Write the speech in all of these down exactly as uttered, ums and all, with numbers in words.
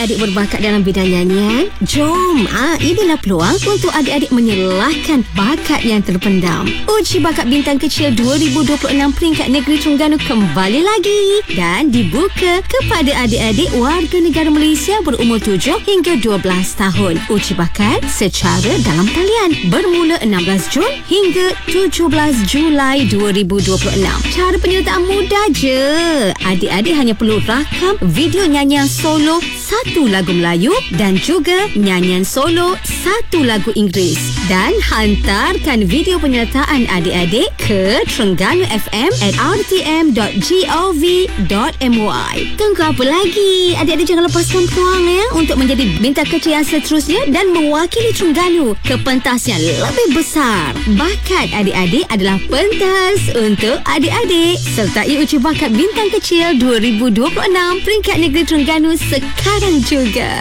adik-adik berbakat dalam bidang nyanyian? Jom, ah, inilah peluang untuk adik-adik menyelahkan bakat yang terpendam. Uji Bakat Bintang Kecil dua ribu dua puluh enam peringkat negeri Terengganu kembali lagi dan dibuka kepada adik-adik warga negara Malaysia berumur tujuh hingga dua belas tahun. Uji bakat secara dalam talian bermula enam belas Jun hingga tujuh belas Julai dua ribu dua puluh enam. Cara penyertaan mudah je. Adik-adik hanya perlu rakam video nyanyian solo satu lagu Melayu dan juga nyanyian solo satu lagu Inggeris dan hantarkan video penyertaan adik-adik ke Terengganu F M at r t m dot gov dot my. Tunggu apa lagi? Adik-adik jangan lepaskan peluang ya untuk menjadi bintang kecil yang seterusnya dan mewakili Terengganu ke pentas yang lebih besar. Bakat adik-adik adalah pentas untuk adik-adik. Sertai Uji Bakat Bintang Kecil dua ribu dua puluh enam peringkat negeri Terengganu sekarang juga.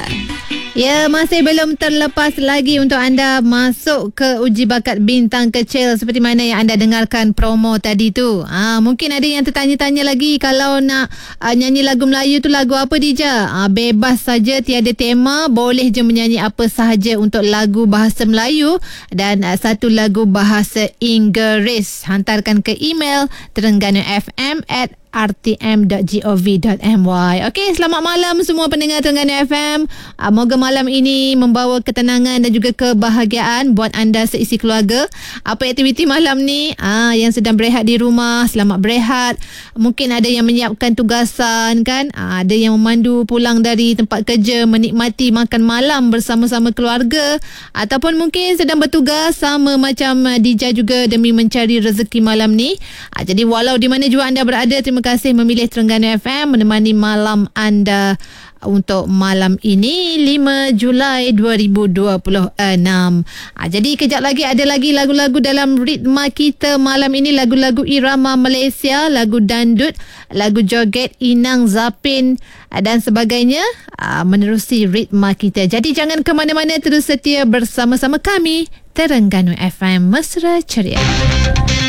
Ya, masih belum terlepas lagi untuk anda masuk ke Uji Bakat Bintang Kecil seperti mana yang anda dengarkan promo tadi tu. Ah, mungkin ada yang tertanya-tanya lagi kalau nak uh, nyanyi lagu Melayu tu lagu apa Dija? Ah, bebas saja, tiada tema, boleh je menyanyi apa sahaja untuk lagu bahasa Melayu dan uh, satu lagu bahasa Inggeris. Hantarkan ke email terengganufm at r t m dot gov dot my. Okey, selamat malam semua pendengar Terengganu F M. Uh, moga malam ini membawa ketenangan dan juga kebahagiaan buat anda seisi keluarga. Apa aktiviti malam ni? Ah, yang sedang berehat di rumah, selamat berehat. Mungkin ada yang menyiapkan tugasan kan? Ah, ada yang memandu pulang dari tempat kerja, menikmati makan malam bersama-sama keluarga, ataupun mungkin sedang bertugas sama macam uh, Dija juga demi mencari rezeki malam ni. Ah, jadi walau di mana juga anda berada, terima Terima kasih memilih Terengganu F M menemani malam anda untuk malam ini lima Julai dua ribu dua puluh enam. Ha, jadi kejap lagi ada lagi lagu-lagu dalam ritma kita malam ini, lagu-lagu irama Malaysia, lagu dandut, lagu joget Inang Zapin dan sebagainya, ha, menerusi ritma kita. Jadi jangan ke mana-mana, terus setia bersama-sama kami Terengganu F M, mesra ceria.